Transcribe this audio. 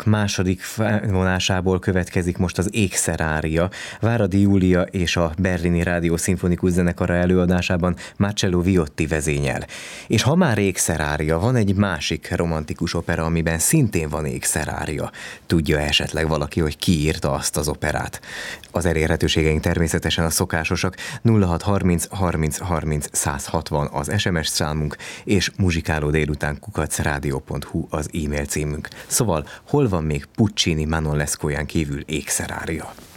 második vonásából következik most az Ékszerária. Váradi Júlia és a Berlini Rádió Szimfonikus Zenekara előadásában Marcello Viotti vezényel. És ha már Ékszerária, van egy másik romantikus opera, amiben szintén van ékszerária. Tudja esetleg valaki, hogy ki írta azt az operát? Az elérhetőségeink természetesen a szokásosak. 0630 30 30 160 az SMS számunk, és muzsikálódélután@radio.hu az e-mail címünk. Szóval hol van még Puccini Manon Lescautján kívül ékszerária?